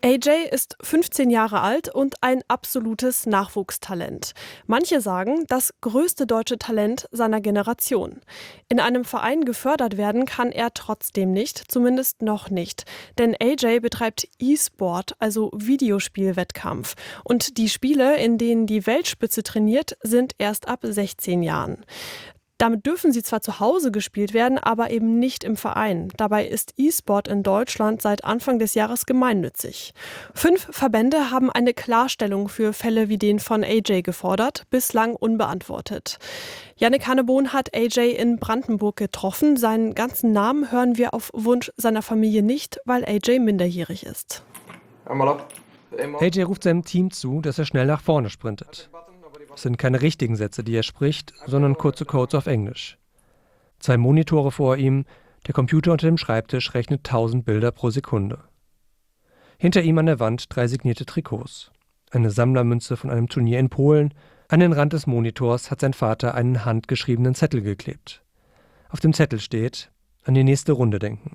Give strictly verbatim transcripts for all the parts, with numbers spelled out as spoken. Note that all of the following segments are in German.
A J ist fünfzehn Jahre alt und ein absolutes Nachwuchstalent. Manche sagen, das größte deutsche Talent seiner Generation. In einem Verein gefördert werden kann er trotzdem nicht, zumindest noch nicht. Denn A J betreibt E-Sport, also Videospielwettkampf. Und die Spiele, in denen die Weltspitze trainiert, sind erst ab sechzehn Jahren. Damit dürfen sie zwar zu Hause gespielt werden, aber eben nicht im Verein. Dabei ist E-Sport in Deutschland seit Anfang des Jahres gemeinnützig. Fünf Verbände haben eine Klarstellung für Fälle wie den von A J gefordert, bislang unbeantwortet. Jannik Hannebohn hat A J in Brandenburg getroffen. Seinen ganzen Namen hören wir auf Wunsch seiner Familie nicht, weil A J minderjährig ist. A J ruft seinem Team zu, dass er schnell nach vorne sprintet. Es sind keine richtigen Sätze, die er spricht, sondern kurze Codes auf Englisch. Zwei Monitore vor ihm, der Computer unter dem Schreibtisch rechnet tausend Bilder pro Sekunde. Hinter ihm an der Wand drei signierte Trikots. Eine Sammlermünze von einem Turnier in Polen. An den Rand des Monitors hat sein Vater einen handgeschriebenen Zettel geklebt. Auf dem Zettel steht: An die nächste Runde denken.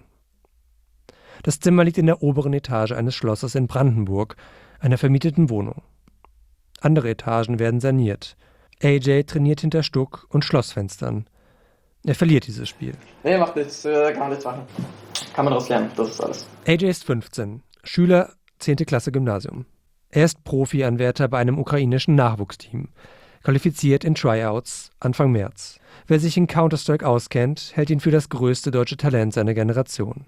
Das Zimmer liegt in der oberen Etage eines Schlosses in Brandenburg, einer vermieteten Wohnung. Andere Etagen werden saniert. A J trainiert hinter Stuck- und Schlossfenstern. Er verliert dieses Spiel. Nee, macht nichts, äh, gar nichts machen. Kann man daraus lernen, das ist alles. A J ist fünfzehn, Schüler zehnte Klasse Gymnasium. Er ist Profi-Anwärter bei einem ukrainischen Nachwuchsteam, qualifiziert in Tryouts Anfang März. Wer sich in Counter-Strike auskennt, hält ihn für das größte deutsche Talent seiner Generation.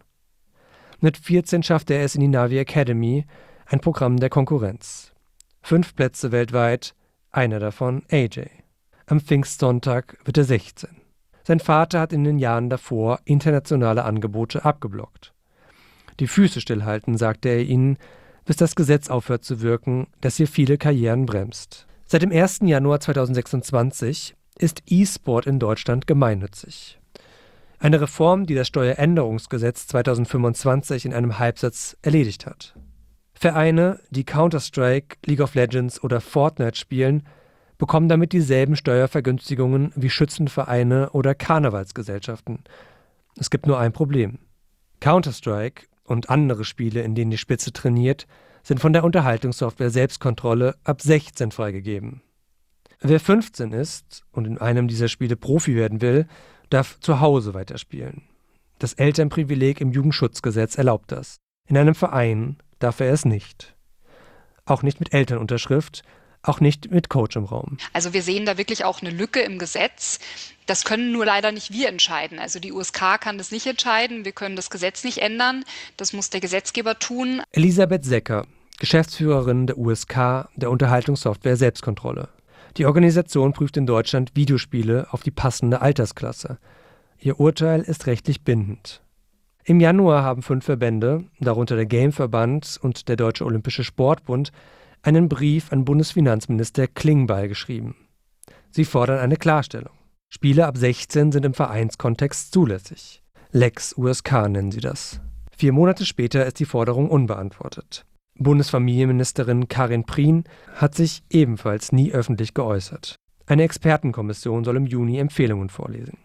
Mit vierzehn schaffte er es in die Na'Vi Academy, ein Programm der Konkurrenz. Fünf Plätze weltweit, einer davon A J. Am Pfingstsonntag wird er sechzehn. Sein Vater hat in den Jahren davor internationale Angebote abgeblockt. Die Füße stillhalten, sagte er ihnen, bis das Gesetz aufhört zu wirken, das hier viele Karrieren bremst. Seit dem ersten Januar zweitausendsechsundzwanzig ist E-Sport in Deutschland gemeinnützig. Eine Reform, die das Steueränderungsgesetz zweitausendfünfundzwanzig in einem Halbsatz erledigt hat. Vereine, die Counter-Strike, League of Legends oder Fortnite spielen, bekommen damit dieselben Steuervergünstigungen wie Schützenvereine oder Karnevalsgesellschaften. Es gibt nur ein Problem. Counter-Strike und andere Spiele, in denen die Spitze trainiert, sind von der Unterhaltungssoftware Selbstkontrolle ab sechzehn freigegeben. Wer fünfzehn ist und in einem dieser Spiele Profi werden will, darf zu Hause weiterspielen. Das Elternprivileg im Jugendschutzgesetz erlaubt das. In einem Verein darf er es nicht. Auch nicht mit Elternunterschrift, auch nicht mit Coach im Raum. Also wir sehen da wirklich auch eine Lücke im Gesetz. Das können nur leider nicht wir entscheiden. Also die U S K kann das nicht entscheiden. Wir können das Gesetz nicht ändern. Das muss der Gesetzgeber tun. Elisabeth Secker, Geschäftsführerin der U S K, der Unterhaltungssoftware Selbstkontrolle. Die Organisation prüft in Deutschland Videospiele auf die passende Altersklasse. Ihr Urteil ist rechtlich bindend. Im Januar haben fünf Verbände, darunter der Gameverband und der Deutsche Olympische Sportbund, einen Brief an Bundesfinanzminister Klingbeil geschrieben. Sie fordern eine Klarstellung. Spiele ab sechzehn sind im Vereinskontext zulässig. Lex U S K nennen sie das. Vier Monate später ist die Forderung unbeantwortet. Bundesfamilienministerin Karin Prien hat sich ebenfalls nie öffentlich geäußert. Eine Expertenkommission soll im Juni Empfehlungen vorlesen.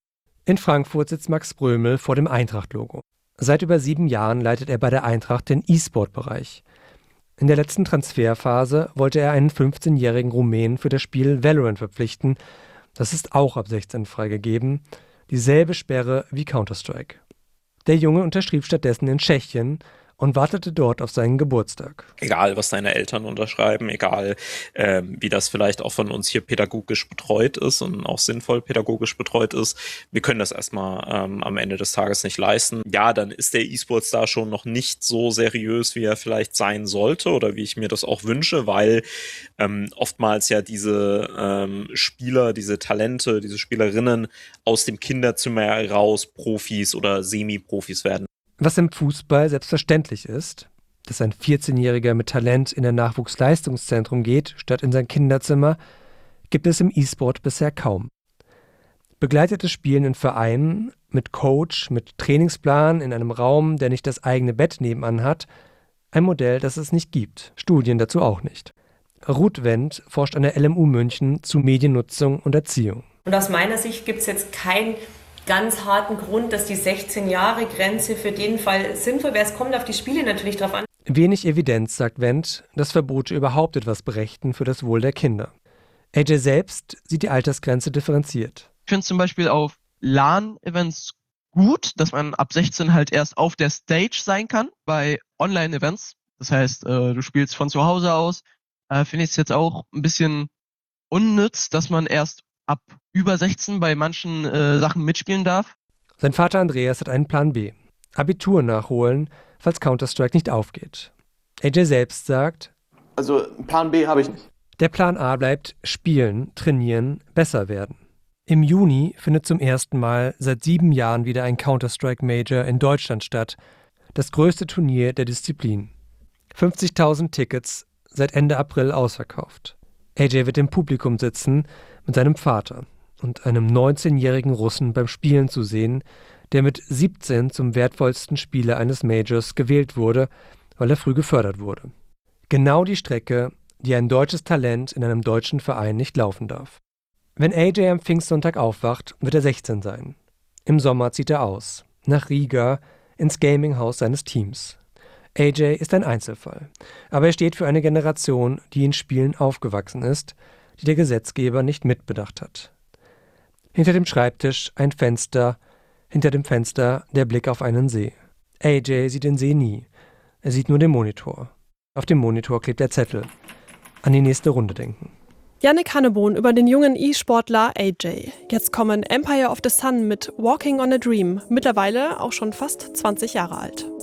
In Frankfurt sitzt Max Brömel vor dem Eintracht-Logo. Seit über sieben Jahren leitet er bei der Eintracht den E-Sport-Bereich. In der letzten Transferphase wollte er einen fünfzehnjährigen Rumänen für das Spiel Valorant verpflichten. Das ist auch ab sechzehn freigegeben. Dieselbe Sperre wie Counter-Strike. Der Junge unterschrieb stattdessen in Tschechien und wartete dort auf seinen Geburtstag. Egal, was deine Eltern unterschreiben, egal, äh, wie das vielleicht auch von uns hier pädagogisch betreut ist und auch sinnvoll pädagogisch betreut ist, wir können das erstmal ähm, am Ende des Tages nicht leisten. Ja, dann ist der E-Sports-Star schon noch nicht so seriös, wie er vielleicht sein sollte oder wie ich mir das auch wünsche, weil ähm, oftmals ja diese ähm, Spieler, diese Talente, diese Spielerinnen aus dem Kinderzimmer heraus Profis oder Semi-Profis werden. Was im Fußball selbstverständlich ist, dass ein vierzehnjähriger mit Talent in ein Nachwuchsleistungszentrum geht, statt in sein Kinderzimmer, gibt es im E-Sport bisher kaum. Begleitetes Spielen in Vereinen, mit Coach, mit Trainingsplan, in einem Raum, der nicht das eigene Bett nebenan hat, ein Modell, das es nicht gibt. Studien dazu auch nicht. Ruth Wendt forscht an der L M U München zu Mediennutzung und Erziehung. Und aus meiner Sicht gibt es jetzt kein ganz harten Grund, dass die sechzehn Jahre Grenze für den Fall sinnvoll wäre. Es kommt auf die Spiele natürlich drauf an. Wenig Evidenz, sagt Wendt, dass Verbote überhaupt etwas brächten für das Wohl der Kinder. A J selbst sieht die Altersgrenze differenziert. Ich finde zum Beispiel auf LAN-Events gut, dass man ab sechzehn halt erst auf der Stage sein kann bei Online-Events. Das heißt, äh, du spielst von zu Hause aus. Äh, finde ich es jetzt auch ein bisschen unnütz, dass man erst ab über sechzehn bei manchen äh, Sachen mitspielen darf. Sein Vater Andreas hat einen Plan B. Abitur nachholen, falls Counter-Strike nicht aufgeht. A J selbst sagt, Also Plan B habe ich nicht. der Plan A bleibt spielen, trainieren, besser werden. Im Juni findet zum ersten Mal seit sieben Jahren wieder ein Counter-Strike-Major in Deutschland statt, das größte Turnier der Disziplin. fünfzigtausend Tickets, seit Ende April ausverkauft. A J wird im Publikum sitzen, mit seinem Vater und einem neunzehnjährigen Russen beim Spielen zu sehen, der mit siebzehn zum wertvollsten Spieler eines Majors gewählt wurde, weil er früh gefördert wurde. Genau die Strecke, die ein deutsches Talent in einem deutschen Verein nicht laufen darf. Wenn A J am Pfingstsonntag aufwacht, wird er sechzehn sein. Im Sommer zieht er aus, nach Riga, ins Gaminghaus seines Teams. A J ist ein Einzelfall, aber er steht für eine Generation, die in Spielen aufgewachsen ist, die der Gesetzgeber nicht mitbedacht hat. Hinter dem Schreibtisch ein Fenster, hinter dem Fenster der Blick auf einen See. A J sieht den See nie, er sieht nur den Monitor. Auf dem Monitor klebt der Zettel. An die nächste Runde denken. Yannick Hannebohn über den jungen E-Sportler A J. Jetzt kommen Empire of the Sun mit Walking on a Dream, mittlerweile auch schon fast zwanzig Jahre alt.